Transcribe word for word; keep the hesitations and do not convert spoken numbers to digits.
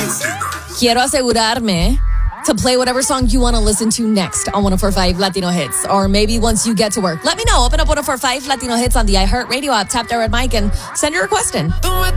Quiero asegurarme to play whatever song you want to listen to next on one oh four point five Latino Hits. Or maybe once you get to work. Let me know. Open up one oh four point five Latino Hits on the iHeartRadio app. Tap that red mic and send your request in.